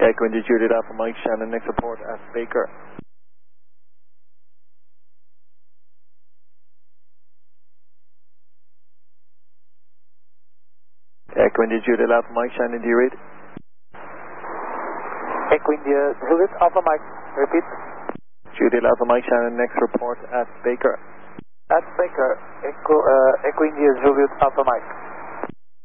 Echo India Juliet Alpha Mike Shannon, next report at Baker. Echo India Juliet Alpha Mike Shannon, do you read? Echo India Juliet Alpha Mike, repeat. Juliet Alpha Mike Shannon, next report at Baker. At Baker, Echo India Juliet Alpha Mike.